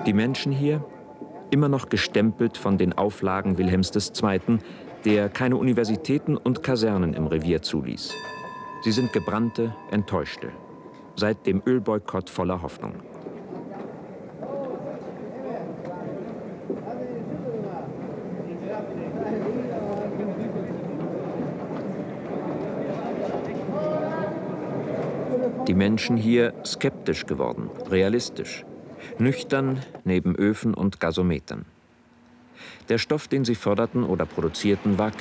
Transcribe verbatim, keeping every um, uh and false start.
Die Menschen hier, immer noch gestempelt von den Auflagen Wilhelms des Zweiten, der keine Universitäten und Kasernen im Revier zuließ. Sie sind gebrannte, enttäuschte, seit dem Ölboykott voller Hoffnung. Die Menschen hier skeptisch geworden, realistisch, nüchtern neben Öfen und Gasometern. Der Stoff, den sie förderten oder produzierten, war